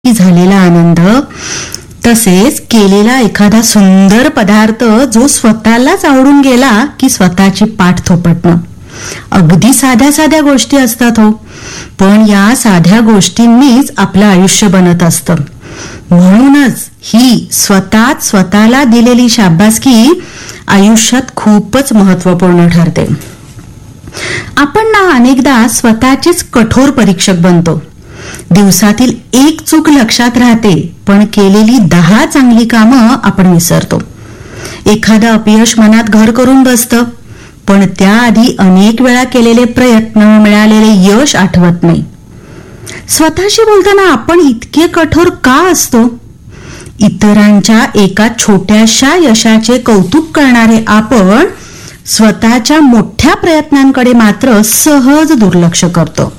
की झालेला आनंद, तसेच केलेला एखादा सुंदर पदार्थ जो स्वतःलाच आवडून गेला की स्वतःची पाठ थोपटणं. अगदी साध्या साध्या गोष्टी असतात हो, पण या साध्या गोष्टींनीच आपलं आयुष्य बनत असतं. म्हणूनच ही स्वतःला दिलेली शाबासकी आयुष्यात खूपच महत्वपूर्ण ठरते. आपण ना अनेकदा स्वतःचेच कठोर परीक्षक बनतो. दिवसातील एक चूक लक्षात राहते, पण केलेली 10 चांगली कामं आपण विसरतो. एखादं अपयश मनात घर करून बसतं, पण त्याआधी अनेक वेळा केलेले प्रयत्न, मिळालेले यश आठवत नाही. स्वतःशी बोलताना आपण इतके कठोर का असतो? इतरांच्या एका छोट्याशा यशाचे कौतुक करणारे आपण स्वतःच्या मोठ्या प्रयत्नांकडे मात्र सहज दुर्लक्ष करतो.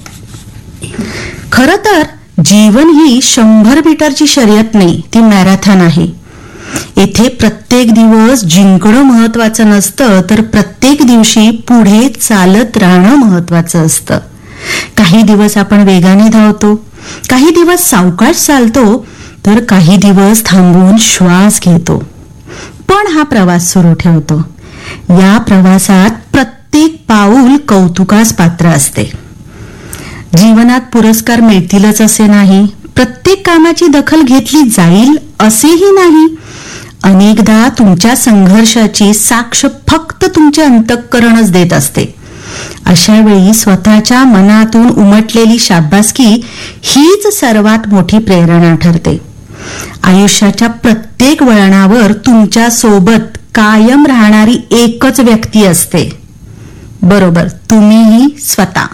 खरं तर जीवन ही 100 मीटरची शर्यत नाही, ती मॅरेथॉन आहे. येथे प्रत्येक दिवस जिंकणं महत्वाचं नसतं, तर प्रत्येक दिवशी पुढे चालत राहणं महत्वाचं असतं. काही दिवस आपण वेगाने धावतो, काही दिवस सावकाश चालतो, तर काही दिवस थांबून श्वास घेतो, पण हा प्रवास सुरू ठेवतो. या प्रवासात प्रत्येक पाऊल कौतुकास पात्र असते. जीवनात पुरस्कार मिळतीलच असे नाही, प्रत्येक कामाची दखल घेतली जाईल असेही नाही. अनेकदा तुमच्या संघर्षाची साक्ष फक्त तुमचे अंतःकरणच देत असते. अशा वेळी स्वतःच्या मनातून उमटलेली शाबासकी हीच सर्वात मोठी प्रेरणा ठरते. आयुष्याच्या प्रत्येक वळणावर तुमच्या सोबत कायम राहणारी एकच व्यक्ती असते, बरोबर तुम्हीही स्वतः.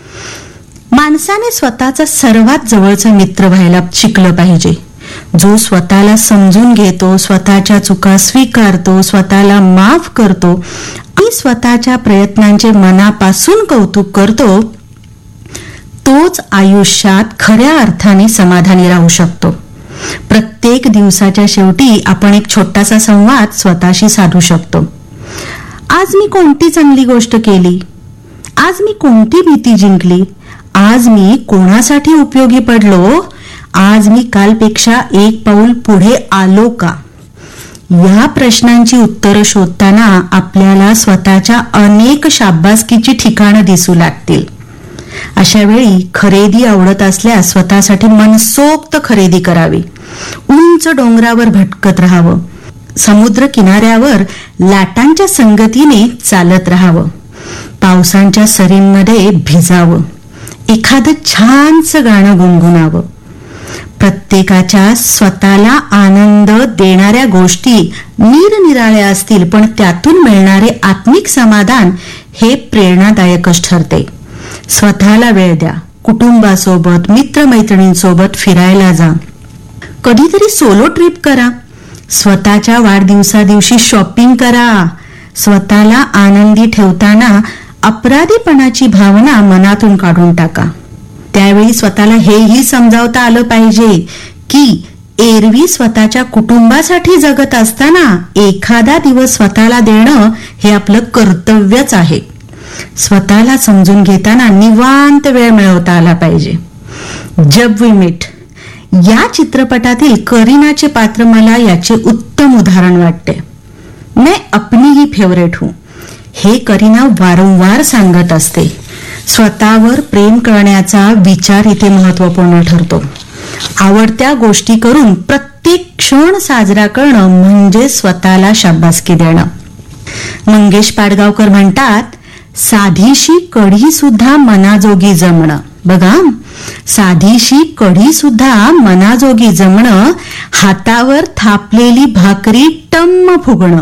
माणसाने स्वतःचा सर्वात जवळचा मित्र व्हायला शिकलं पाहिजे, जो स्वतःला समजून घेतो, स्वतःच्या चुका स्वीकारतो, स्वतःला माफ करतो आणि स्वतःच्या प्रयत्नांचे मनापासून कौतुक करतो. तोच आयुष्यात खऱ्या अर्थाने समाधानी राहू शकतो. प्रत्येक दिवसाच्या शेवटी आपण एक छोटासा संवाद स्वतःशी साधू शकतो. आज मी कोणती चांगली गोष्ट केली? आज मी कोणती भीती जिंकली? आज मी कोणासाठी उपयोगी पडलो? आज मी कालपेक्षा एक पाऊल पुढे आलो का? या प्रश्नांची उत्तरं शोधताना आपल्याला स्वतःच्या अनेक शाबासकीची ठिकाणं दिसू लागतील. अशा वेळी खरेदी आवडत असल्यास स्वतःसाठी मनसोक्त खरेदी करावी. उंच डोंगरावर भटकत राहावं, समुद्र किनाऱ्यावर लाटांच्या संगतीने चालत राहावं, पावसांच्या सरींमध्ये भिजावं, एखादं छानसं गाणं गुणगुणावं. प्रत्येकाच्या स्वतःला आनंद देणाऱ्या गोष्टी निरनिराळ्या असतील, पण त्यातून मिळणारे आत्मिक समाधान हे प्रेरणादायकच ठरते. स्वतःला वेळ द्या, कुटुंबासोबत, मित्रमैत्रिणींसोबत फिरायला जा, कधीतरी सोलो ट्रिप करा, स्वतःच्या वाढदिवसादिवशी शॉपिंग करा. स्वतःला आनंदी ठेवताना अपराधीपणाची भावना मनातून काढून टाका. त्यावेळी स्वतःला हेही समजावता आलं पाहिजे की एरवी स्वतःच्या कुटुंबासाठी जगत असताना एखादा दिवस स्वतःला देणं हे आपलं कर्तव्यच आहे. स्वतःला समजून घेताना निवांत वेळ मिळवता आला पाहिजे. जब वी मीट या चित्रपटातील करीनाचे पात्र मला याचे उत्तम उदाहरण वाटते. मैं अपनी ही फेवरेट हूं हे करीना वारंवार सांगत असते. स्वतःवर प्रेम करण्याचा विचार इथे महत्वपूर्ण ठरतो. आवडत्या गोष्टी करून प्रत्येक क्षण साजरा करणं म्हणजे स्वतःला शाबासकी देणं. मंगेश पाडगावकर म्हणतात, साधीशी कढी सुद्धा मनाजोगी जमणं. बघा, साधीशी कढी सुद्धा मनाजोगी जमणं, हातावर थापलेली भाकरी टम्म फुगणं,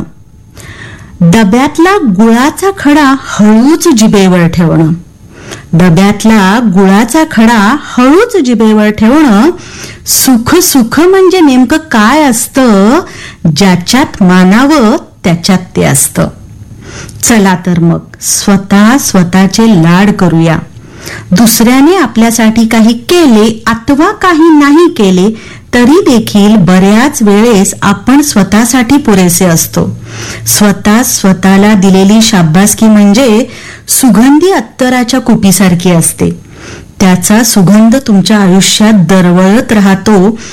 डब्यातला गुळाचा खडा हळूच जिभेवर ठेवणं. डब्यातला गुळाचा खडा हळूच जिभेवर ठेवणं. सुख सुख म्हणजे नेमकं काय असतं? ज्याच्यात मानावं त्याच्यात ते असतं. चला तर मग स्वतःचे लाड करूया. दुसऱ्याने आपल्यासाठी काही केले अथवा काही नाही केले तरी देखील बऱ्याच वेळेस आपण स्वतःसाठी पुरेसे असतो. स्वतःला दिलेली शाबासकी म्हणजे सुगंधी अत्तराच्या कुपीसारखी असते. त्याचा सुगंध तुमच्या आयुष्यात दरवळत राहतो